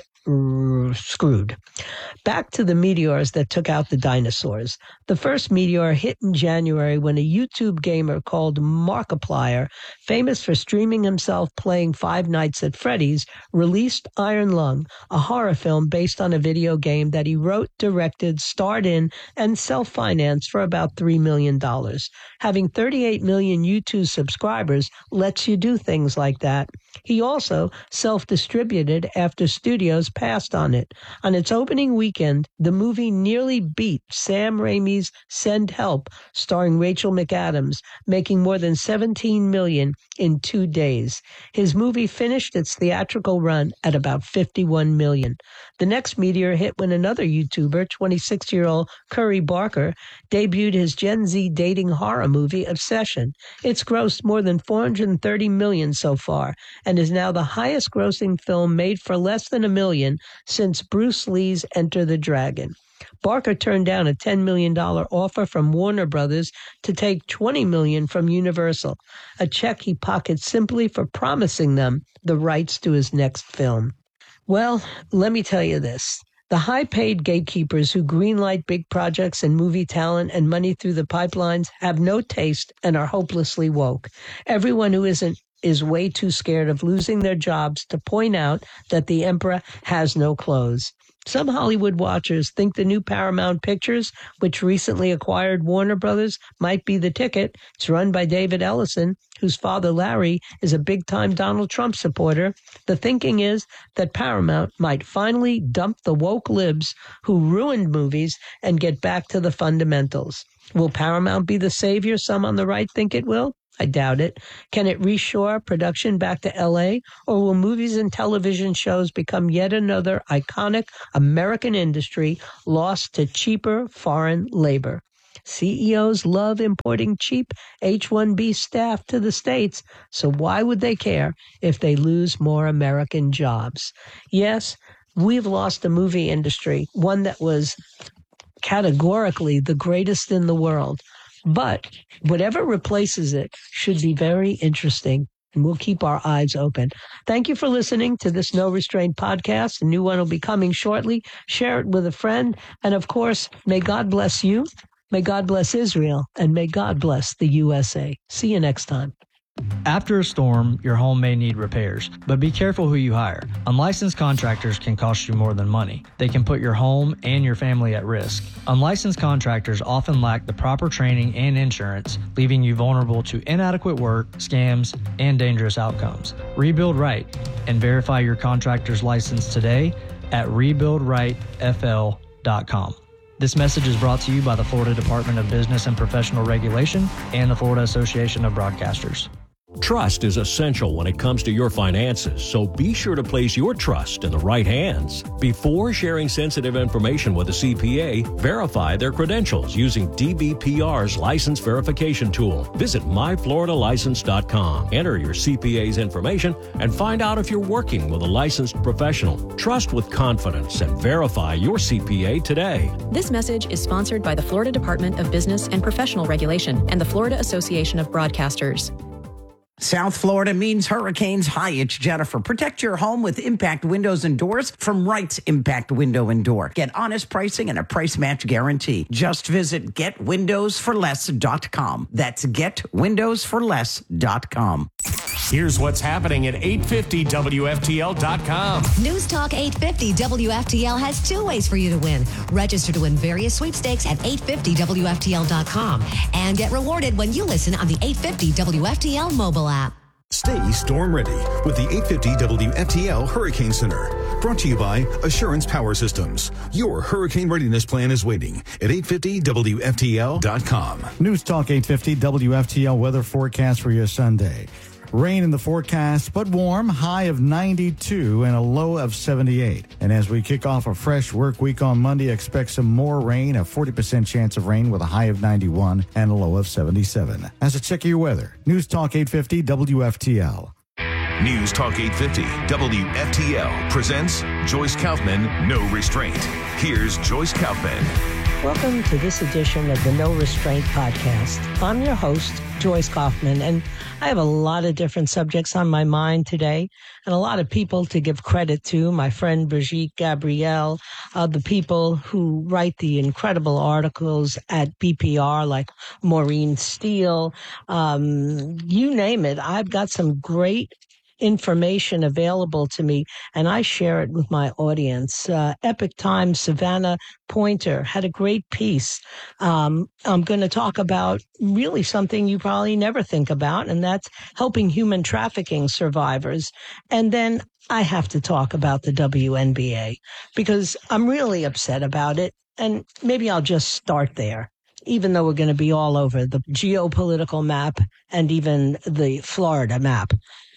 [SPEAKER 12] screwed. Back to the meteors that took out the dinosaurs. The first meteor hit in January when a YouTube gamer called Markiplier, famous for streaming himself playing Five Nights at Freddy's, released Iron Lung, a horror film based on a video game that he wrote, directed, starred in, and self-financed for about three million dollars. Having thirty-eight million YouTube subscribers lets you do things like that. He also self-distributed after studios passed on it. On its opening weekend, the movie nearly beat Sam Raimi's Send Help, starring Rachel McAdams, making more than seventeen million dollars in two days. His movie finished its theatrical run at about fifty-one million dollars. The next meteor hit when another YouTuber, twenty-six-year-old Curry Barker, debuted his Gen Z dating horror movie, Obsession. It's grossed more than four hundred thirty million dollars so far, and is now the highest-grossing film made for less than a million since Bruce Lee's Enter the Dragon. Barker turned down a ten million dollars offer from Warner Brothers to take twenty million dollars from Universal, a check he pockets simply for promising them the rights to his next film. Well, let me tell you this. The high-paid gatekeepers who greenlight big projects and movie talent and money through the pipelines have no taste and are hopelessly woke. Everyone who isn't is way too scared of losing their jobs to point out that the emperor has no clothes. Some Hollywood watchers think the new Paramount Pictures, which recently acquired Warner Brothers, might be the ticket. It's run by David Ellison, whose father, Larry, is a big-time Donald Trump supporter. The thinking is that Paramount might finally dump the woke libs who ruined movies and get back to the fundamentals. Will Paramount be the savior some on the right think it will? I doubt it. Can it reshore production back to L A, or will movies and television shows become yet another iconic American industry lost to cheaper foreign labor? C E Os love importing cheap H one B staff to the States, so why would they care if they lose more American jobs? Yes, we've lost a movie industry, one that was categorically the greatest in the world. But whatever replaces it should be very interesting, and we'll keep our eyes open. Thank you for listening to this No Restraint podcast. A new one will be coming shortly. Share it with a friend. And of course, may God bless you, may God bless Israel, and may God bless the U S A. See you next time.
[SPEAKER 13] After a storm, your home may need repairs, but be careful who you hire. Unlicensed contractors can cost you more than money. They can put your home and your family at risk. Unlicensed contractors often lack the proper training and insurance, leaving you vulnerable to inadequate work, scams, and dangerous outcomes. Rebuild right and verify your contractor's license today at rebuild right f l dot com. This message is brought to you by the Florida Department of Business and Professional Regulation and the Florida Association of Broadcasters.
[SPEAKER 14] Trust is essential when it comes to your finances, so be sure to place your trust in the right hands. Before sharing sensitive information with a C P A, verify their credentials using D B P R's license verification tool. Visit my florida license dot com. Enter your C P A's information and find out if you're working with a licensed professional. Trust with confidence and verify your C P A today.
[SPEAKER 15] This message is sponsored by the Florida Department of Business and Professional Regulation and the Florida Association of Broadcasters.
[SPEAKER 16] South Florida means hurricanes. Hi, it's Jennifer. Protect your home with Impact Windows and Doors from Wright's Impact Window and Door. Get honest pricing and a price match guarantee. Just visit get windows for less dot com. That's get windows for less dot com.
[SPEAKER 3] Here's what's happening at eight fifty W F T L dot com.
[SPEAKER 17] News Talk eight fifty W F T L has two ways for you to win. Register to win various sweepstakes at eight fifty W F T L dot com and get rewarded when you listen on the eight fifty W F T L mobile app.
[SPEAKER 4] Stay storm ready with the eight fifty W F T L Hurricane Center. Brought to you by Assurance Power Systems. Your hurricane readiness plan is waiting at eight fifty W F T L dot com.
[SPEAKER 11] News Talk eight fifty W F T L weather forecast for your Sunday. Rain in the forecast, but warm, high of ninety-two and a low of seventy-eight. And as we kick off a fresh work week on Monday, expect some more rain, a forty percent chance of rain with a high of ninety-one and a low of seventy-seven. As a check of your weather, News Talk eight fifty W F T L.
[SPEAKER 4] News Talk eight fifty W F T L presents Joyce Kaufman, No Restraint. Here's Joyce Kaufman.
[SPEAKER 12] Welcome to this edition of the No Restraint podcast. I'm your host, Joyce Kaufman, and I have a lot of different subjects on my mind today and a lot of people to give credit to. My friend Brigitte Gabrielle, uh, the people who write the incredible articles at B P R like Maureen Steele, um, you name it. I've got some great information available to me, and I share it with my audience. Uh, Epic Times, Savannah Pointer had a great piece. Um, I'm going to talk about really something you probably never think about, and that's helping human trafficking survivors. And then I have to talk about the W N B A because I'm really upset about it. And maybe I'll just start there, even though we're going to be all over the geopolitical map and even the Florida map.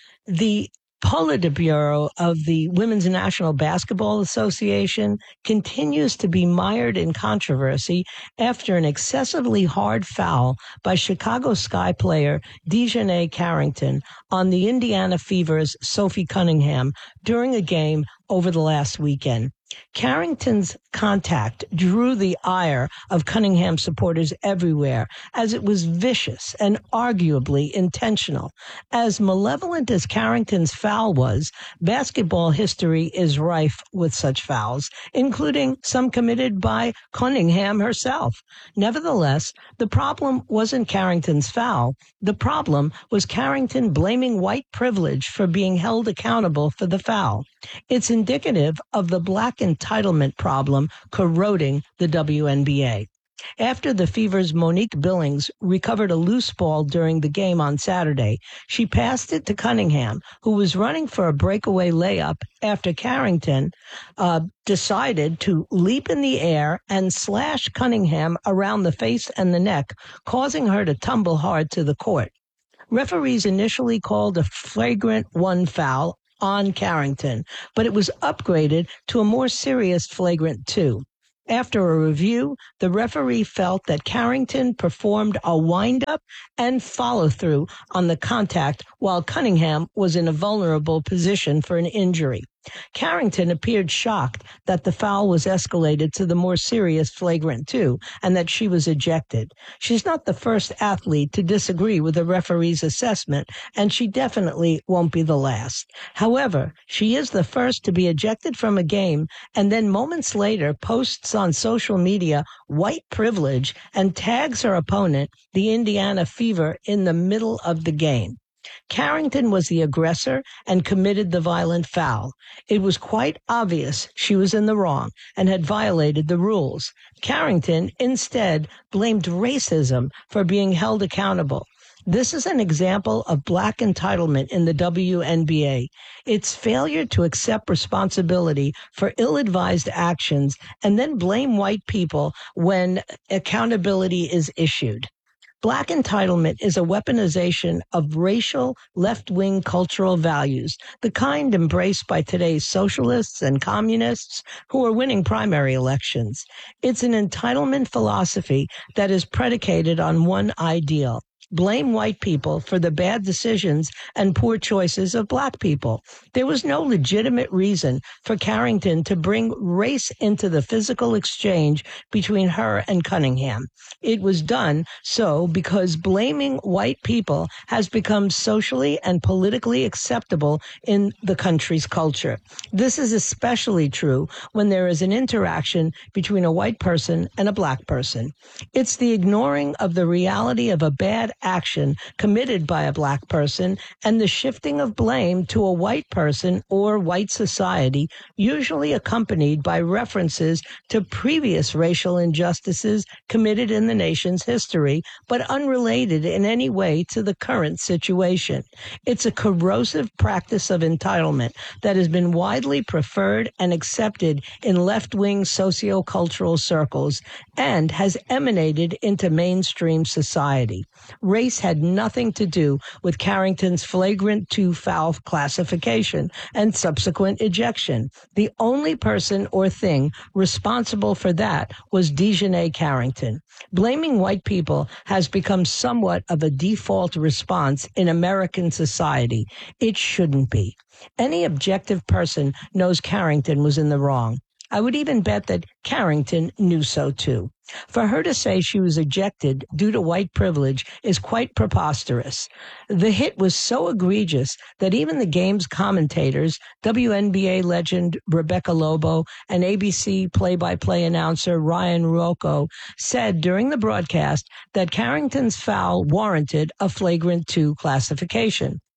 [SPEAKER 12] The Politburo of the Women's National Basketball Association continues to be mired in controversy after an excessively hard foul by Chicago Sky player Dejanay Carrington on the Indiana Fever's Sophie Cunningham during a game over the last weekend. Carrington's contact drew the ire of Cunningham supporters everywhere, as it was vicious and arguably intentional. As malevolent as Carrington's foul was, basketball history is rife with such fouls, including some committed by Cunningham herself. Nevertheless, the problem wasn't Carrington's foul. The problem was Carrington blaming white privilege for being held accountable for the foul. It's indicative of the black entitlement problem corroding the W N B A. After the Fever's Monique Billings recovered a loose ball during the game on Saturday, she passed it to Cunningham, who was running for a breakaway layup after Carrington uh, decided to leap in the air and slash Cunningham around the face and the neck, causing her to tumble hard to the court. Referees initially called a flagrant one foul on Carrington, but it was upgraded to a more serious flagrant two. After a review, the referee felt that Carrington performed a wind-up and follow-through on the contact while Cunningham was in a vulnerable position for an injury. Carrington appeared shocked that the foul was escalated to the more serious flagrant two and that she was ejected. She's not the first athlete to disagree with the referee's assessment, and she definitely won't be the last. However, she is the first to be ejected from a game and then moments later posts on social media white privilege and tags her opponent, the Indiana Fever, in the middle of the game. Carrington was the aggressor and committed the violent foul. It was quite obvious she was in the wrong and had violated the rules. Carrington instead blamed racism for being held accountable. This is an example of black entitlement in the W N B A. Its failure to accept responsibility for ill-advised actions and then blame white people when accountability is issued. Black entitlement is a weaponization of racial left-wing cultural values, the kind embraced by today's socialists and communists who are winning primary elections. It's an entitlement philosophy that is predicated on one ideal: blame white people for the bad decisions and poor choices of black people. There was no legitimate reason for Carrington to bring race into the physical exchange between her and Cunningham. It was done so because blaming white people has become socially and politically acceptable in the country's culture. This is especially true when there is an interaction between a white person and a black person. It's the ignoring of the reality of a bad action committed by a black person and the shifting of blame to a white person or white society, usually accompanied by references to previous racial injustices committed in the nation's history, but unrelated in any way to the current situation. It's a corrosive practice of entitlement that has been widely preferred and accepted in left-wing sociocultural circles and has emanated into mainstream society. Race had nothing to do with Carrington's flagrant two foul classification and subsequent ejection. The only person or thing responsible for that was Dejanay Carrington. Blaming white people has become somewhat of a default response in American society. It shouldn't be. Any objective person knows Carrington was in the wrong. I would even bet that Carrington knew so too. For her to say she was ejected due to white privilege is quite preposterous. The hit was so egregious that even the game's commentators, W N B A legend Rebecca Lobo and A B C play-by-play announcer Ryan Ruocco, said during the broadcast that Carrington's foul warranted a flagrant two classification.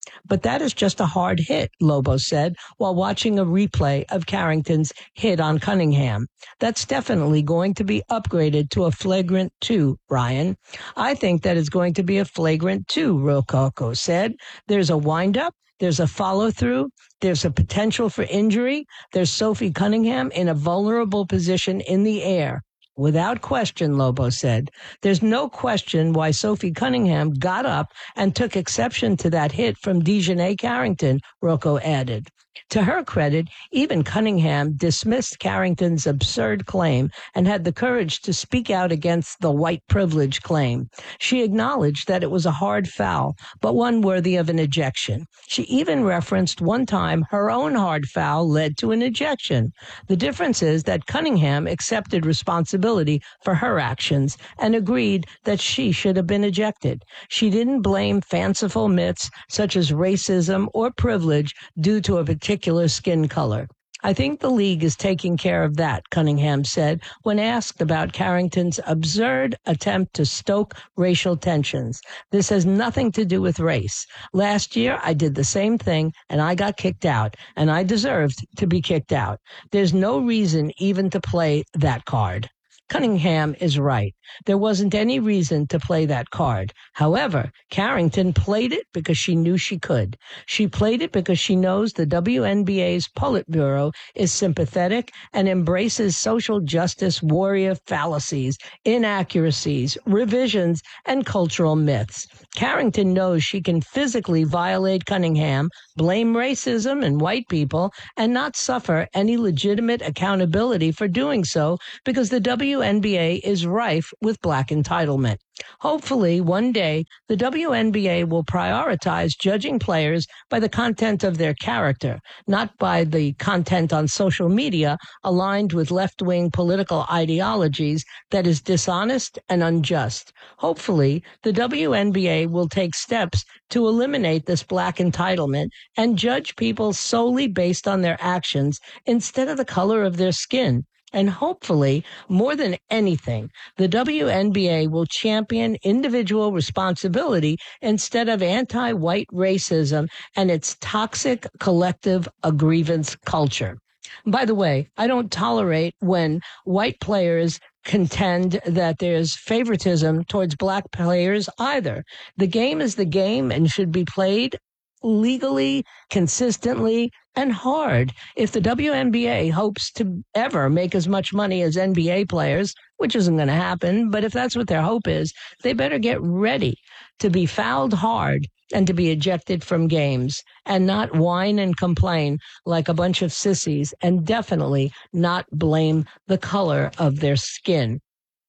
[SPEAKER 12] But that is just a hard hit, Lobo said, while watching a replay of Carrington's hit on Cunningham. That's definitely going to be upgraded to a flagrant two, Ryan. I think that is going to be a flagrant two, Rococo said. There's a windup. There's a follow-through. There's a potential for injury. There's Sophie Cunningham in a vulnerable position in the air. Without question, Lobo said. There's no question why Sophie Cunningham got up and took exception to that hit from Dejanay Carrington, Rocco added. To her credit, even Cunningham dismissed Carrington's absurd claim and had the courage to speak out against the white privilege claim. She acknowledged that it was a hard foul, but one worthy of an ejection. She even referenced one time her own hard foul led to an ejection. The difference is that Cunningham accepted responsibility for her actions and agreed that she should have been ejected. She didn't blame fanciful myths such as racism or privilege due to a particular skin color. I think the league is taking care of that, Cunningham said when asked about Carrington's absurd attempt to stoke racial tensions. This has nothing to do with race. Last year, I did the same thing, and I got kicked out, and I deserved to be kicked out. There's no reason even to play that card. Cunningham is right. There wasn't any reason to play that card. However, Carrington played it because she knew she could. She played it because she knows the W N B A's Politburo is sympathetic and embraces social justice warrior fallacies, inaccuracies, revisions, and cultural myths. Carrington knows she can physically violate Cunningham, blame racism and white people, and not suffer any legitimate accountability for doing so because the W N B A is rife with black entitlement. Hopefully, one day, the W N B A will prioritize judging players by the content of their character, not by the content on social media aligned with left-wing political ideologies that is dishonest and unjust. Hopefully, the W N B A will take steps to eliminate this black entitlement and judge people solely based on their actions instead of the color of their skin. And hopefully, more than anything, the W N B A will champion individual responsibility instead of anti-white racism and its toxic collective grievance culture. By the way, I don't tolerate when white players contend that there's favoritism towards black players either. The game is the game and should be played legally, consistently, and hard. If the W N B A hopes to ever make as much money as N B A players, which isn't going to happen, but if that's what their hope is, they better get ready to be fouled hard and to be ejected from games and not whine and complain like a bunch of sissies and definitely not blame the color of their skin.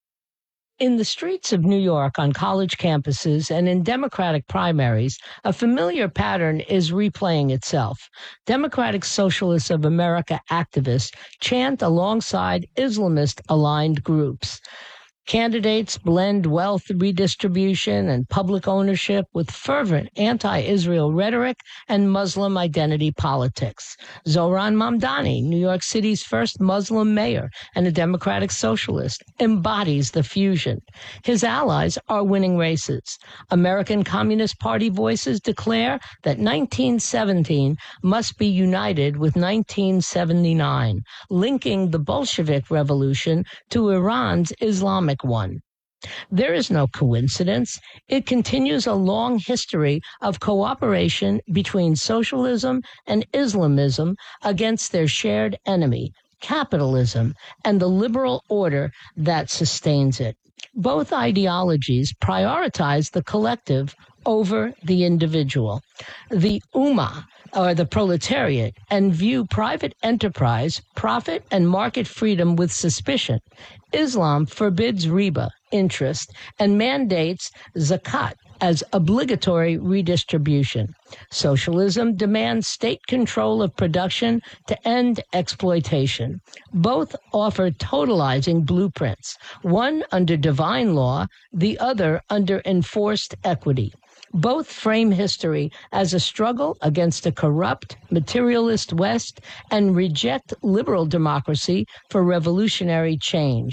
[SPEAKER 12] In the streets of New York, on college campuses, and in Democratic primaries, a familiar pattern is replaying itself. Democratic Socialists of America activists chant alongside Islamist-aligned groups. Candidates blend wealth redistribution and public ownership with fervent anti-Israel rhetoric and Muslim identity politics. Zohran Mamdani, New York City's first Muslim mayor and a Democratic socialist, embodies the fusion. His allies are winning races. American Communist Party voices declare that nineteen seventeen must be united with nineteen seventy-nine, linking the Bolshevik Revolution to Iran's Islamic one. There is no coincidence. It continues a long history of cooperation between socialism and Islamism against their shared enemy, capitalism, and the liberal order that sustains it. Both ideologies prioritize the collective over the individual. The Ummah, or the proletariat, and view private enterprise, profit, and market freedom with suspicion. Islam forbids riba, interest, and mandates zakat as obligatory redistribution. Socialism demands state control of production to end exploitation. Both offer totalizing blueprints, one under divine law, the other under enforced equity. Both frame history as a struggle against a corrupt, materialist West and reject liberal democracy for revolutionary change.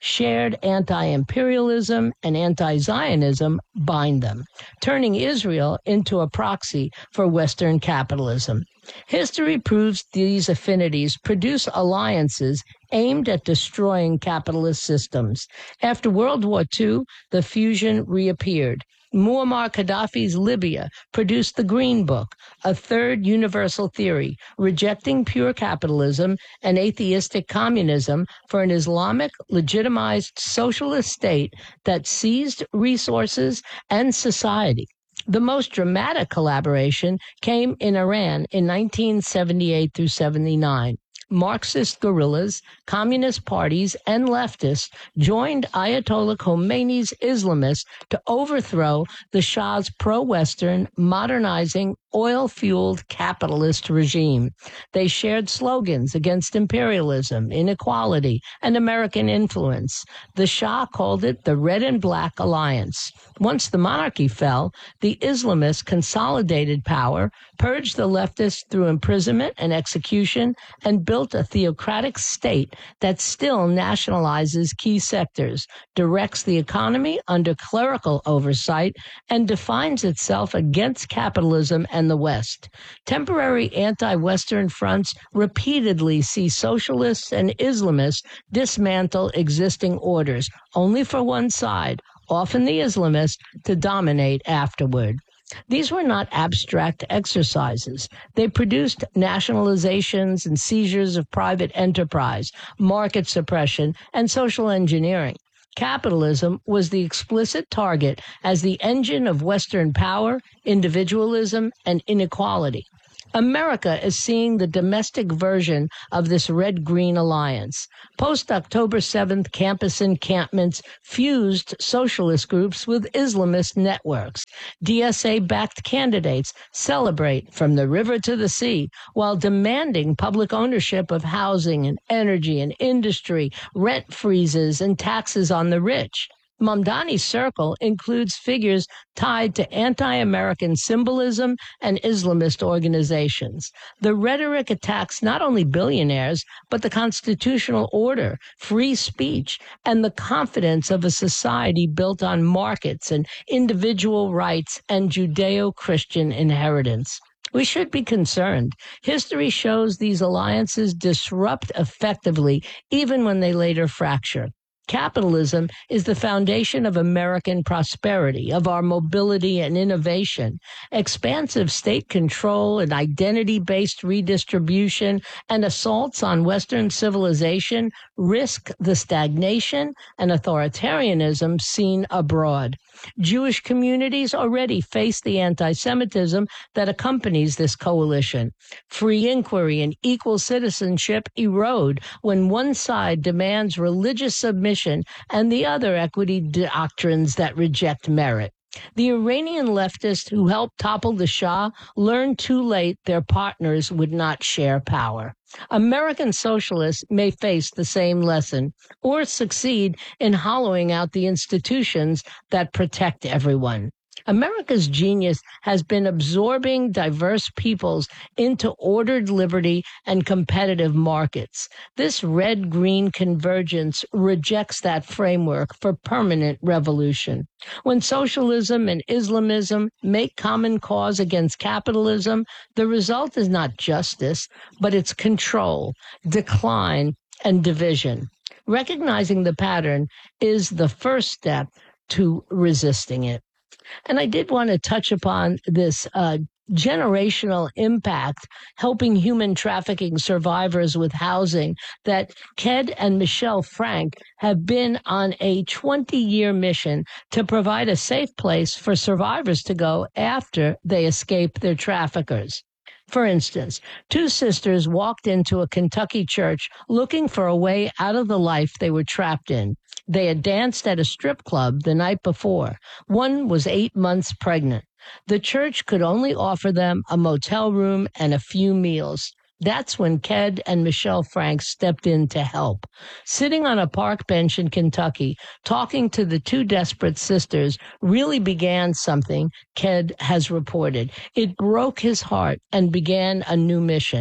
[SPEAKER 12] Shared anti-imperialism and anti-Zionism bind them, turning Israel into a proxy for Western capitalism. History proves these affinities produce alliances aimed at destroying capitalist systems. After World War Two, the fusion reappeared. Muammar Gaddafi's Libya produced the Green Book, a third universal theory, rejecting pure capitalism and atheistic communism for an Islamic legitimized socialist state that seized resources and society. The most dramatic collaboration came in Iran in nineteen seventy-eight through seventy-nine. Marxist guerrillas, communist parties, and leftists joined Ayatollah Khomeini's Islamists to overthrow the Shah's pro-Western, modernizing, oil-fueled capitalist regime. They shared slogans against imperialism, inequality, and American influence. The Shah called it the Red and Black Alliance. Once the monarchy fell, the Islamists consolidated power, purged the leftists through imprisonment and execution, and built a theocratic state that still nationalizes key sectors, directs the economy under clerical oversight, and defines itself against capitalism and the West. Temporary anti-Western fronts repeatedly see socialists and Islamists dismantle existing orders, only for one side, often the Islamists, to dominate afterward. These were not abstract exercises. They produced nationalizations and seizures of private enterprise, market suppression, and social engineering. Capitalism was the explicit target as the engine of Western power, individualism, and inequality. America is seeing the domestic version of this red-green alliance. Post-October seventh campus encampments fused socialist groups with Islamist networks. D S A-backed candidates celebrate from the river to the sea while demanding public ownership of housing and energy and industry, rent freezes, and taxes on the rich. Mamdani's circle includes figures tied to anti-American symbolism and Islamist organizations. The rhetoric attacks not only billionaires, but the constitutional order, free speech, and the confidence of a society built on markets and individual rights and Judeo-Christian inheritance. We should be concerned. History shows these alliances disrupt effectively, even when they later fracture. Capitalism is the foundation of American prosperity, of our mobility and innovation. Expansive state control and identity-based redistribution and assaults on Western civilization risk the stagnation and authoritarianism seen abroad. Jewish communities already face the anti-Semitism that accompanies this coalition. Free inquiry and equal citizenship erode when one side demands religious submission and the other equity doctrines that reject merit. The Iranian leftists who helped topple the Shah learned too late their partners would not share power. American socialists may face the same lesson or succeed in hollowing out the institutions that protect everyone. America's genius has been absorbing diverse peoples into ordered liberty and competitive markets. This red-green convergence rejects that framework for permanent revolution. When socialism and Islamism make common cause against capitalism, the result is not justice, but it's control, decline, and division. Recognizing the pattern is the first step to resisting it. And I did want to touch upon this uh, generational impact, helping human trafficking survivors with housing, that Ked and Michelle Frank have been on a twenty-year mission to provide a safe place for survivors to go after they escape their traffickers. For instance, two sisters walked into a Kentucky church looking for a way out of the life they were trapped in. They had danced at a strip club the night before. One was eight months pregnant. The church could only offer them a motel room and a few meals. That's when Ked and Michelle Frank stepped in to help. Sitting on a park bench in Kentucky, talking to the two desperate sisters really began something, Ked has reported. It broke his heart and began a new mission.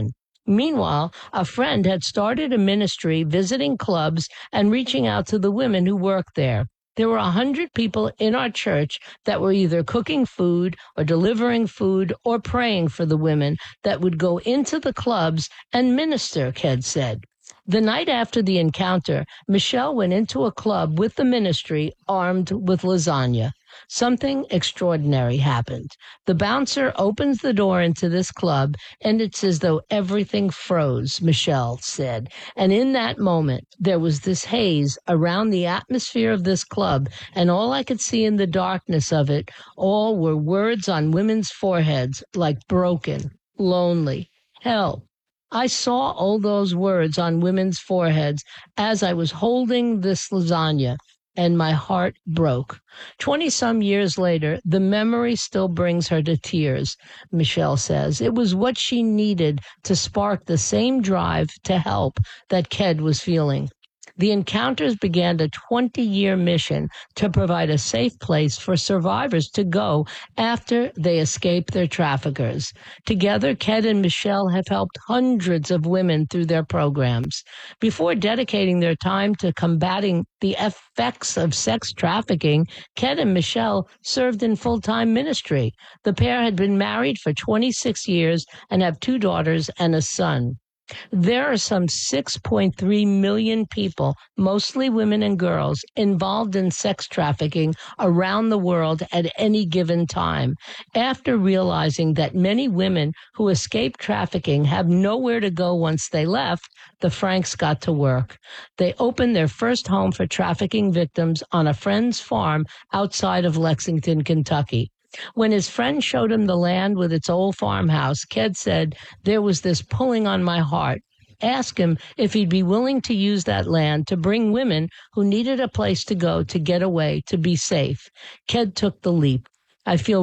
[SPEAKER 12] Meanwhile, a friend had started a ministry visiting clubs and reaching out to the women who worked there. There were a hundred people in our church that were either cooking food or delivering food or praying for the women that would go into the clubs and minister, Ked said. The night after the encounter, Michelle went into a club with the ministry armed with lasagna. Something extraordinary happened. The bouncer opens the door into this club, and it's as though everything froze, Michelle said. And in that moment, there was this haze around the atmosphere of this club, and all I could see in the darkness of it all were words on women's foreheads like broken, lonely, help. I saw all those words on women's foreheads as I was holding this lasagna, and my heart broke. Twenty-some years later, the memory still brings her to tears, Michelle says. It was what she needed to spark the same drive to help that Ked was feeling. The encounters began a twenty-year mission to provide a safe place for survivors to go after they escape their traffickers. Together, Ked and Michelle have helped hundreds of women through their programs. Before dedicating their time to combating the effects of sex trafficking, Ked and Michelle served in full-time ministry. The pair had been married for twenty-six years and have two daughters and a son. There are some six point three million people, mostly women and girls, involved in sex trafficking around the world at any given time. After realizing that many women who escape trafficking have nowhere to go once they left, the Franks got to work. They opened their first home for trafficking victims on a friend's farm outside of Lexington, Kentucky. When his friend showed him the land with its old farmhouse, Ked said, "There was this pulling on my heart." Ask him if he'd be willing to use that land to bring women who needed a place to go to get away, to be safe. Ked took the leap. I feel